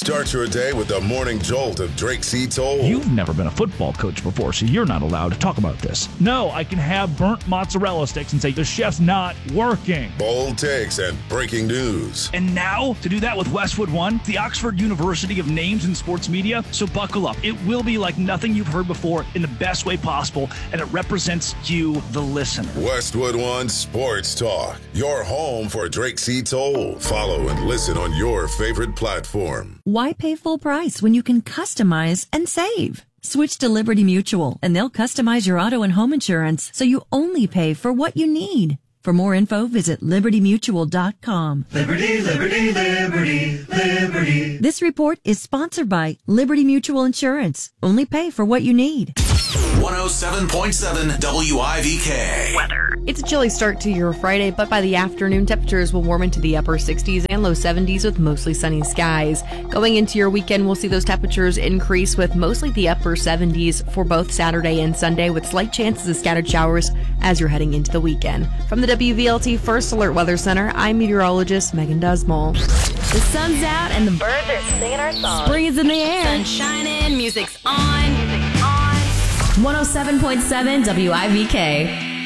Start your day with the morning jolt of Drake C. Toll. You've never been a football coach before, so you're not allowed to talk about this. No, I can have burnt mozzarella sticks and say the chef's not working. Bold takes and breaking news. And now, to do that with Westwood One, the Oxford University of names in sports media. So buckle up. It will be like nothing you've heard before in the best way possible, and it represents you, the listener. Westwood One Sports Talk. Your home for Drake C. Toll. Follow and listen on your favorite platform. Why pay full price when you can customize and save? Switch to Liberty Mutual, and they'll customize your auto and home insurance so you only pay for what you need. For more info, visit libertymutual.com. Liberty, liberty, liberty, liberty. This report is sponsored by Liberty Mutual Insurance. Only pay for what you need. 107.7 WIVK. Weather. It's a chilly start to your Friday, but by the afternoon, temperatures will warm into the upper 60s and low 70s with mostly sunny skies. Going into your weekend, we'll see those temperatures increase with mostly the upper 70s for both Saturday and Sunday, with slight chances of scattered showers as you're heading into the weekend. From the WVLT First Alert Weather Center, I'm meteorologist Megan Dusmal. The sun's out and the birds are singing our song. Spring is in the air. Sun's shining, music's on. 107.7 WIVK.